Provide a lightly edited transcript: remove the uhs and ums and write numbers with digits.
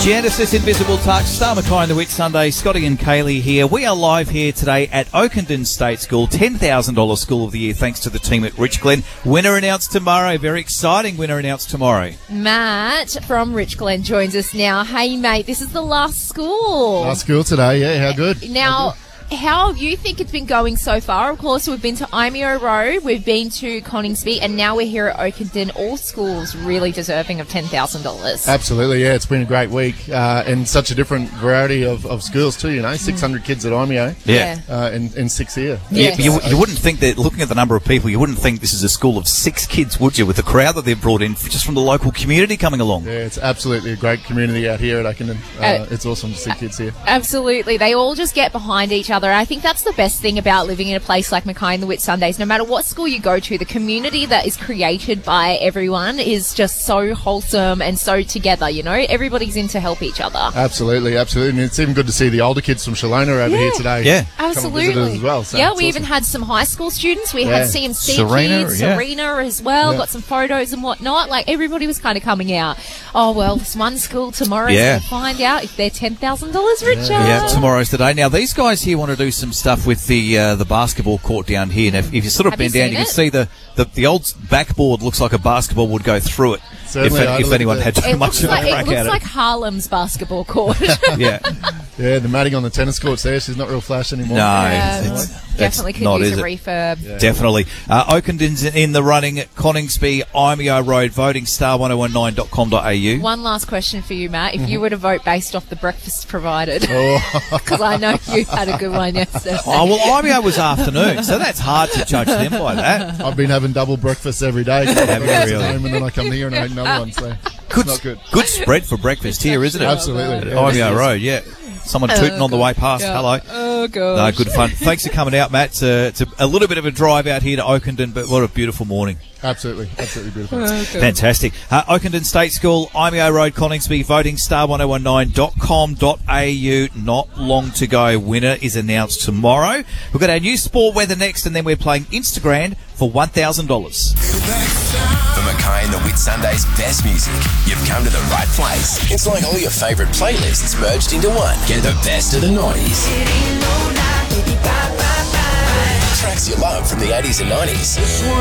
Genesis Invisible Touch, Star Mackay and the Whitsunday, Scotty and Kaylee here. We are live here today at Oakenden State School, $10,000 School of the Year thanks to the team at Rich Glen. Winner announced tomorrow, very exciting winner announced tomorrow. Matt from Rich Glen joins us now. Hey mate, this is the last school. Last school today, yeah, how good. Now, how do you think it's been going so far? Of course, we've been to Imeo Road, we've been to Coningsby, and now we're here at Oakenden. All schools really deserving of $10,000. Absolutely, yeah, it's been a great week and such a different variety of schools too, you know, 600 kids at Imeo in 6 here. Yes. You wouldn't think that, looking at the number of people, you wouldn't think this is a school of 6 kids, would you, with the crowd that they've brought in just from the local community coming along? Yeah, it's absolutely a great community out here at Oakenden. It's awesome to see kids here. Absolutely. They all just get behind each other. I think that's the best thing about living in a place like Mackay and the Whitsundays. No matter what school you go to, the community that is created by everyone is just so wholesome and so together, you know? Everybody's in to help each other. Absolutely, absolutely. And it's even good to see the older kids from Shalona over here today. Yeah. Absolutely. Come and visit as well. So yeah, it's we even awesome. had some high school students. We had CMC kids, Serena as well, got some photos and whatnot. Like, everybody was kind of coming out. Oh, well, this one school tomorrow is going to find out if they're $10,000 richer. Yeah, tomorrow's the day. Now, these guys here want to do some stuff with the basketball court down here. Now, if you sort of Have bend you down, seen you can see the old backboard looks like a basketball would go through it. If anyone had too much of a crack It at looks it. like Harlem's basketball court. Yeah. Yeah, the matting on the tennis courts there, she's not real flash anymore. No, definitely could not, use is a it? refurb. Yeah. Definitely. Oakenden's in the running at Coningsby, Imeo Road, voting star1019.com.au. One last question for you, Matt. If you were to vote based off the breakfast provided, because I know you had a good one yesterday. Oh, well, Imeo was afternoon, so that's hard to judge them by that. I've been having double breakfast every day. Have you really? Home and then I come here and I eat another one, so it's not good. Good spread for breakfast here, isn't it? Absolutely. At Imeo Road, yeah. Someone tooting on the way past. Yeah. Hello. Oh, God. No, good fun. Thanks for coming out, Matt. It's a little bit of a drive out here to Oakenden, but what a beautiful morning. Absolutely beautiful. Fantastic. Oakenden State School, Imeo Road, Coningsby, voting star1019.com.au. Not long to go. Winner is announced tomorrow. We've got our new sport weather next, and then we're playing Instagram for $1,000. For Mackay and the Whitsundays' best music, you've come to the right place. It's like all your favourite playlists merged into one. Get the best of the 90s. Tracks you love from the 80s and 90s.